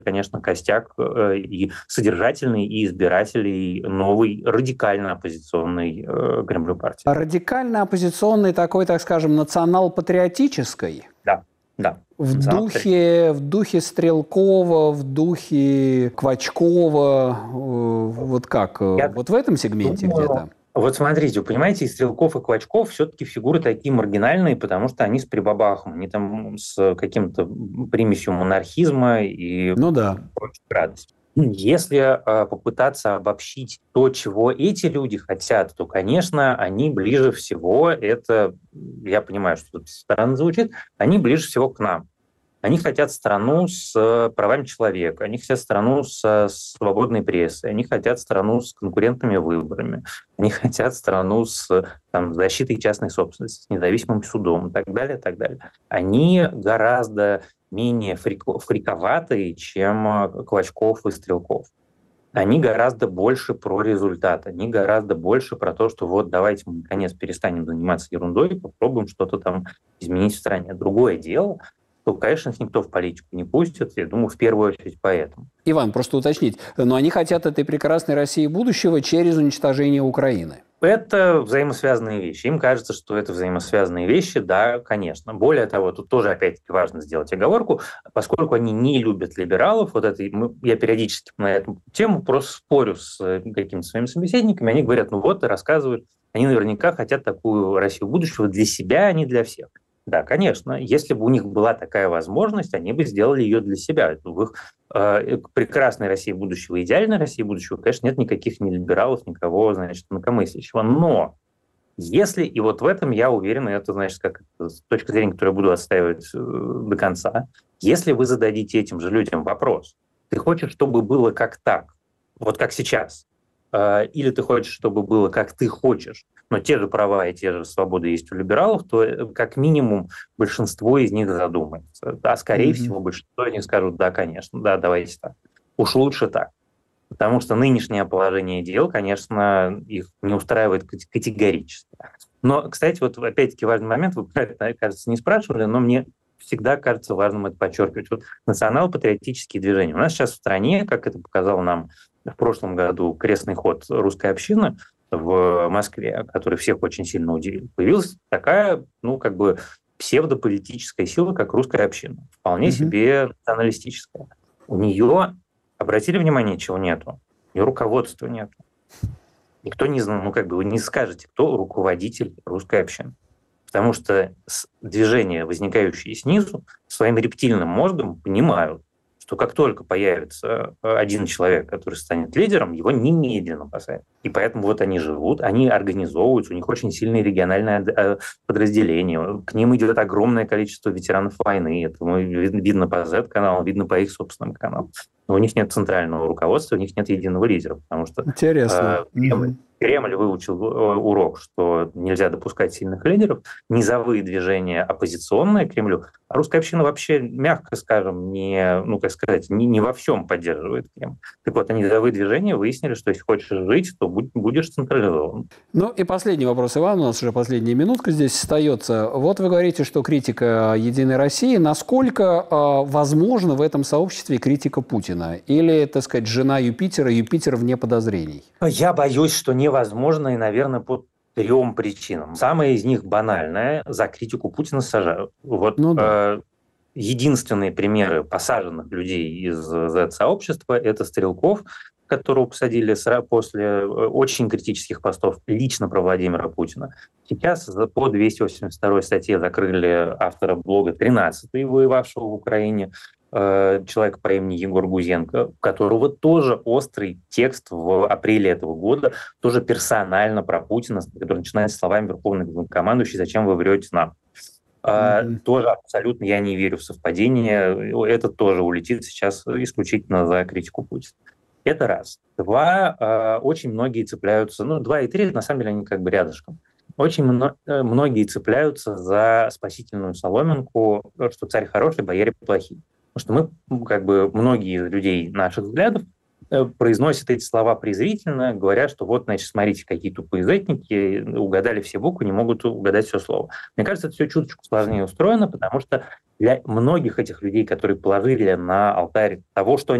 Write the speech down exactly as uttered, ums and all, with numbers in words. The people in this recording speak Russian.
конечно, костяк э, и содержательный, и избирателей новой радикально оппозиционной э, Кремлю партии. А радикально оппозиционной такой, так скажем, национал-патриотической? Да, да. В духе, в духе Стрелкова, в духе Квачкова, э, вот как? Я вот в этом сегменте думаю, где-то? Вот смотрите, вы понимаете, и Стрелков, и Квачков все-таки фигуры такие маргинальные, потому что они с прибабахом, они там с каким-то примесью монархизма и ну да. прочей радости. Если э, попытаться обобщить то, чего эти люди хотят, то, конечно, они ближе всего, это, я понимаю, что тут странно звучит, они ближе всего к нам. Они хотят страну с правами человека, они хотят страну с свободной прессой, они хотят страну с конкурентными выборами, они хотят страну с там, защитой частной собственности, с независимым судом и так далее, и так далее. Они гораздо менее фрико- фриковатые, чем Квачков и Стрелков. Они гораздо больше про результат, они гораздо больше про то, что вот давайте мы наконец перестанем заниматься ерундой и попробуем что-то там изменить в стране. Другое дело, то, конечно, их никто в политику не пустит, я думаю, в первую очередь поэтому. Иван, просто уточнить, но они хотят этой прекрасной России будущего через уничтожение Украины. Это взаимосвязанные вещи. Им кажется, что это взаимосвязанные вещи, да, конечно. Более того, тут тоже, опять-таки, важно сделать оговорку, поскольку они не любят либералов, вот это, я периодически на эту тему просто спорю с какими-то своими собеседниками, они говорят, ну вот, и рассказывают, они наверняка хотят такую Россию будущего для себя, а не для всех. Да, конечно. Если бы у них была такая возможность, они бы сделали ее для себя. В их э, прекрасной России будущего, идеальной России будущего, конечно, нет никаких ни либералов, никого, значит, инакомыслящего. Но если, и вот в этом я уверен, и это, значит, как с точки зрения, которую я буду отстаивать э, до конца, если вы зададите этим же людям вопрос, ты хочешь, чтобы было как так, вот как сейчас, э, или ты хочешь, чтобы было как ты хочешь, но те же права и те же свободы есть у либералов, то как минимум большинство из них задумается. А скорее mm-hmm. всего большинство из них скажут, да, конечно, да, давайте так. Уж лучше так. Потому что нынешнее положение дел, конечно, их не устраивает категорически. Но, кстати, вот опять-таки важный момент, вы про это, кажется, не спрашивали, но мне всегда кажется важным это подчеркивать. Вот национал-патриотические движения. У нас сейчас в стране, как это показал нам в прошлом году крестный ход русской общины, в Москве, который всех очень сильно удивил, появилась такая, ну, как бы псевдополитическая сила, как русская община. Вполне mm-hmm. себе националистическая. У нее, обратили внимание, чего нету? У нее руководства нету. Никто не знает, ну, как бы вы не скажете, кто руководитель русской общины. Потому что движения, возникающие снизу, своим рептильным мозгом понимают, что как только появится один человек, который станет лидером, его немедленно посадят. И поэтому вот они живут, они организовываются, у них очень сильные региональные подразделения, к ним идет огромное количество ветеранов войны, это видно по зет-каналу, видно по их собственным каналам. Но у них нет центрального руководства, у них нет единого лидера, потому что Интересно. Э, Кремль, Кремль выучил урок, что нельзя допускать сильных лидеров, низовые движения оппозиционные Кремлю, а русская община вообще, мягко скажем, не, ну, как сказать, не, не во всем поддерживает Кремль. Так вот, они низовые движения выяснили, что если хочешь жить, то будь, будешь централизован. Ну и последний вопрос, Иван, у нас уже последняя минутка здесь остается. Вот вы говорите, что критика «Единой России». Насколько э, возможно в этом сообществе критика Путина? Или, так сказать, жена Юпитера, Юпитер вне подозрений? Я боюсь, что невозможно, и, наверное, по трем причинам. Самая из них банальная: за критику Путина сажают. Вот ну, да. э, единственные примеры посаженных людей из зет-сообщества – это Стрелков, которого посадили после очень критических постов лично про Владимира Путина. Сейчас по двести восемьдесят второй статье закрыли автора блога тринадцатый, воевавшего в Украине, человека по имени Егор Гузенко, у которого тоже острый текст в апреле этого года, тоже персонально про Путина, который начинается словами «Верховный главнокомандующий, зачем вы врете нам?». Mm-hmm. Тоже абсолютно я не верю в совпадение. Это тоже улетит сейчас исключительно за критику Путина. Это раз. Два, очень многие цепляются, ну, два и три, на самом деле, они как бы рядышком. Очень многие цепляются за спасительную соломинку, что царь хороший, бояре плохие. Потому что мы, как бы, многие из людей наших взглядов произносят эти слова презрительно, говорят, что вот, значит, смотрите, какие тупые зетники, угадали все буквы, не могут угадать все слово. Мне кажется, это все чуточку сложнее устроено, потому что для многих этих людей, которые положили на алтарь того, что они